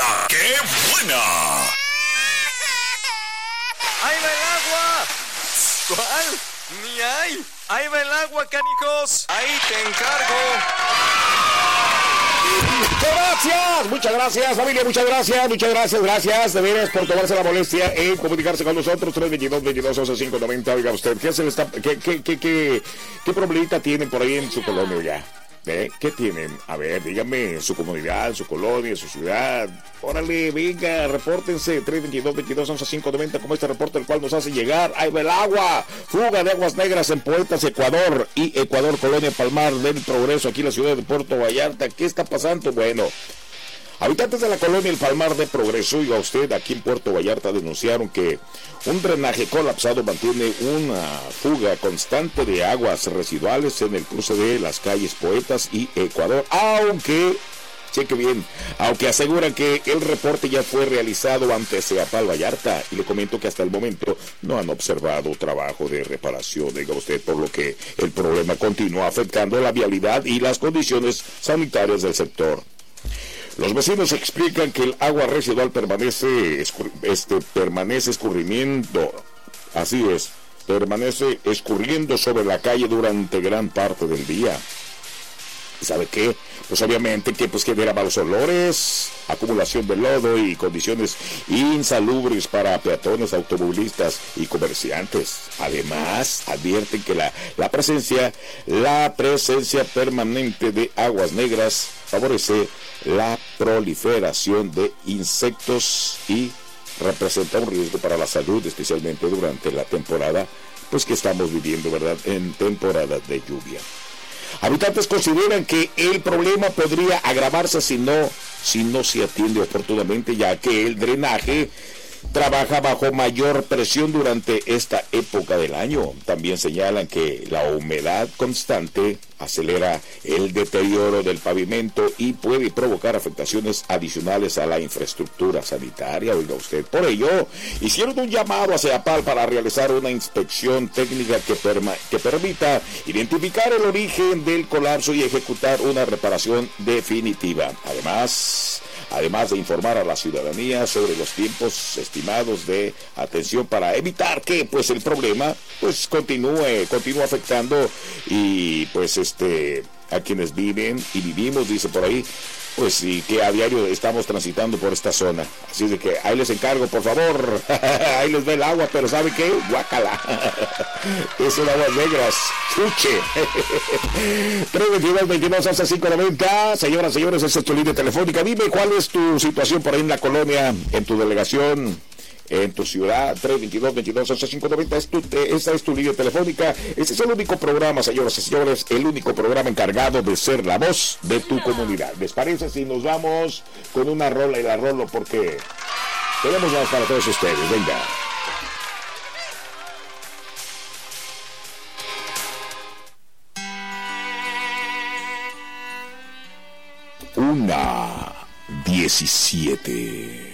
¡La que buena! ¡Ahí va el agua! ¿Cuál? ¡Ni hay! ¡Ahí va el agua, canijos! ¡Ahí te encargo! Gracias, muchas gracias familia, muchas gracias de veras por tomarse la molestia en comunicarse con nosotros. 322-22-11-590. Oiga usted, ¿qué problemita tienen por ahí en su colonia ya? ¿Qué tienen? A ver, díganme, su comunidad, su colonia, su ciudad. Órale, venga, repórtense. 322-22-11-590, como este reporte el cual nos hace llegar. ¡Ahí va el agua! Fuga de aguas negras en Poetas, Ecuador. Y Ecuador, Colonia Palmar del Progreso, aquí en la ciudad de Puerto Vallarta. ¿Qué está pasando? Bueno, habitantes de la colonia El Palmar de Progreso, oiga usted, aquí en Puerto Vallarta denunciaron que un drenaje colapsado mantiene una fuga constante de aguas residuales en el cruce de las calles Poetas y Ecuador, aunque, cheque bien, aunque aseguran que el reporte ya fue realizado ante Ceapal Vallarta, y le comento que hasta el momento no han observado trabajo de reparación, diga usted, por lo que el problema continúa afectando la vialidad y las condiciones sanitarias del sector. Los vecinos explican que el agua residual permanece escurriendo sobre la calle durante gran parte del día. ¿Y sabe qué? Pues obviamente que genera malos olores, acumulación de lodo y condiciones insalubres para peatones, automovilistas y comerciantes. Además, advierten que la presencia permanente de aguas negras favorece la proliferación de insectos y representa un riesgo para la salud, especialmente durante la temporada que estamos viviendo, ¿verdad? En temporada de lluvia. Habitantes consideran que el problema podría agravarse si no se atiende oportunamente, ya que el drenaje trabaja bajo mayor presión durante esta época del año. También señalan que la humedad constante acelera el deterioro del pavimento y puede provocar afectaciones adicionales a la infraestructura sanitaria. Oiga usted, por ello hicieron un llamado a Ceapal para realizar una inspección técnica que permita identificar el origen del colapso y ejecutar una reparación definitiva. Además de informar a la ciudadanía sobre los tiempos estimados de atención para evitar que el problema continúe afectando y a quienes viven y vivimos, dice por ahí, y que a diario estamos transitando por esta zona. Así de que ahí les encargo, por favor. Ahí les ve el agua, pero ¿sabe qué? Guácala. Es un aguas negras. Chuche. 322-22-11-590. Señoras, señores, esa es tu línea telefónica. Dime cuál es tu situación por ahí en la colonia, en tu delegación, en tu ciudad. 322-22-11-590. Esa es tu línea telefónica. Este es el único programa, señoras y señores, el único programa encargado de ser la voz de tu comunidad. ¿Les parece si nos vamos con una rola y la rolo? Porque tenemos más para todos ustedes. Venga. Una 17.